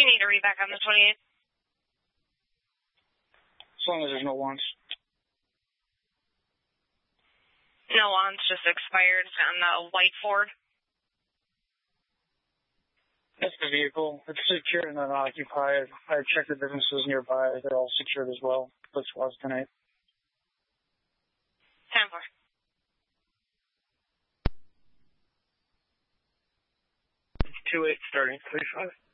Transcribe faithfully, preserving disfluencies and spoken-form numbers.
need to read back on the twenty-eighth? As long as there's no wants. No wants, just expired on the white Ford. That's the vehicle. It's secure and unoccupied. I checked the businesses nearby. They're all secured as well. This was tonight. ten four. two eight starting three five.